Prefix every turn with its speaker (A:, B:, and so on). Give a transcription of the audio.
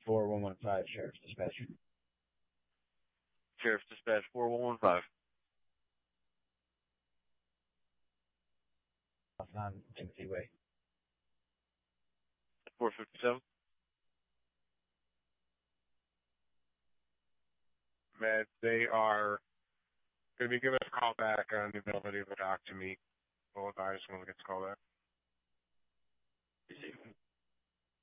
A: 4115, Sheriff's Dispatch.
B: Sheriff's Dispatch 4115.
A: On Timothy Way.
B: 457.
C: Med, they are going to be giving us a call back on the ability of the doc to meet. We'll advise when we get the call back.
A: You see.